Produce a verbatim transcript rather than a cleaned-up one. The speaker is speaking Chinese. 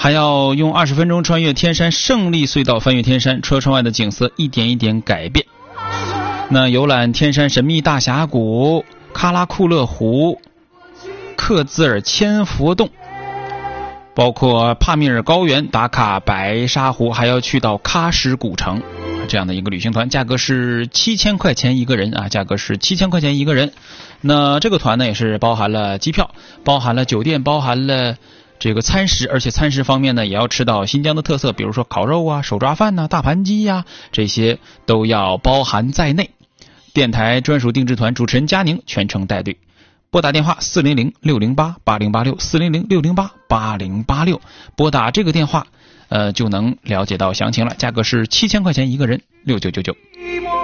还要用二十分钟穿越天山胜利隧道，翻越天山，车窗外的景色一点一点改变。那游览天山神秘大峡谷、喀拉库勒湖、克孜尔千佛洞，包括帕米尔高原、打卡白沙湖，还要去到喀什古城，这样的一个旅行团，价格是七千块钱一个人啊，价格是七千块钱一个人。那这个团呢也是包含了机票，包含了酒店，包含了这个餐食，而且餐食方面呢也要吃到新疆的特色，比如说烤肉啊、手抓饭啊、大盘鸡呀、啊，这些都要包含在内。电台专属定制团，主持人佳宁全程带队。拨打电话四零零六零八八零八六 四零零六零八八零八六，拨打这个电话呃就能了解到详情了，价格是七千块钱一个人，六九九九。